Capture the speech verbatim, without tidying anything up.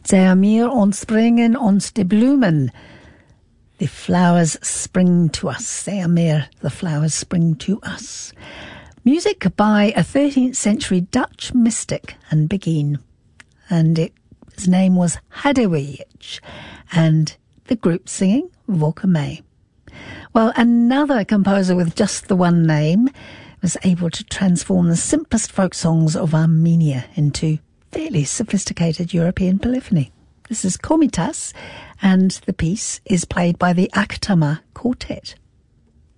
Sehr mir ons bringen ons de bloemen. The flowers spring to us. Sehr mir, the flowers spring to us. Music by a thirteenth century Dutch mystic and beguine. And it, his name was Hadewij. And the group singing, Volker May. Well, another composer with just the one name was able to transform the simplest folk songs of Armenia into fairly sophisticated European polyphony. This is Komitas, and the piece is played by the Akhtama Quartet.